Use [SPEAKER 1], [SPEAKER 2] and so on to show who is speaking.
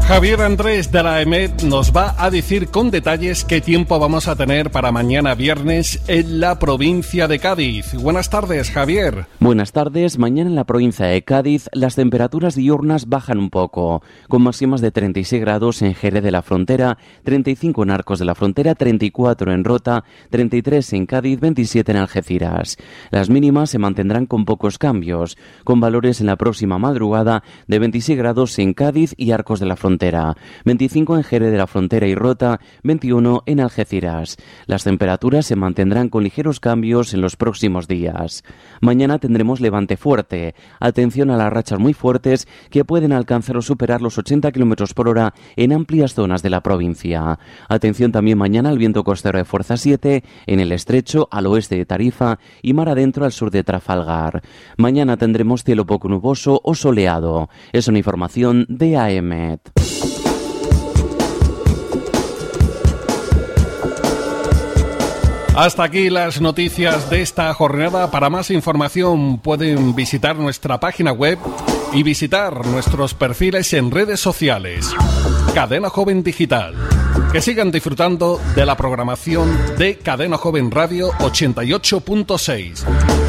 [SPEAKER 1] Javier Andrés de la EMET nos va a decir con detalles qué tiempo vamos a tener para mañana viernes en la provincia de Cádiz. Buenas tardes, Javier.
[SPEAKER 2] Buenas tardes. Mañana en la provincia de Cádiz las temperaturas diurnas bajan un poco, con máximas de 36 grados en Jerez de la Frontera, 35 en Arcos de la Frontera, 34 en Rota, 33 en Cádiz, 27 en Algeciras. Las mínimas se mantendrán con pocos cambios, con valores en la próxima madrugada de 26 grados en Cádiz y Arcos de la Frontera, 25 en Jerez de la Frontera y Rota, 21 en Algeciras. Las temperaturas se mantendrán con ligeros cambios en los próximos días. Mañana tendremos levante fuerte. Atención a las rachas muy fuertes que pueden alcanzar o superar los 80 km por hora en amplias zonas de la provincia. Atención también mañana al viento costero de fuerza 7 en el estrecho al oeste de Tarifa y mar adentro al sur de Trafalgar. Mañana tendremos cielo poco nuboso o soleado. Es una información de AEMET.
[SPEAKER 1] Hasta aquí las noticias de esta jornada. Para más información pueden visitar nuestra página web y visitar nuestros perfiles en redes sociales. Cadena Joven Digital. Que sigan disfrutando de la programación de Cadena Joven Radio 88.6.